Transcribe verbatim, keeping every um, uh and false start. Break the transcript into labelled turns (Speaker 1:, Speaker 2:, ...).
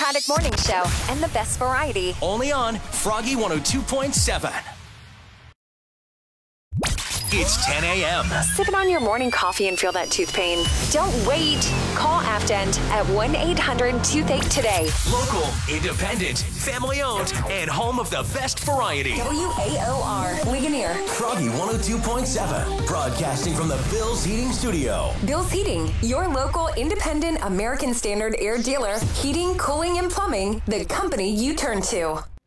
Speaker 1: Paddock Morning Show and the best variety.
Speaker 2: Only on Froggy one oh two point seven. It's ten a.m.
Speaker 1: Sipping on your morning coffee and feel that tooth pain? Don't wait. Call Afdent at one eight hundred toothache today.
Speaker 2: Local, independent, family-owned, and home of the best variety.
Speaker 1: W A O R, Ligonier.
Speaker 2: Froggy one oh two point seven, broadcasting from the Bill's Heating Studio.
Speaker 1: Bill's Heating, your local independent American Standard air dealer. Heating, cooling, and plumbing, the company you turn to.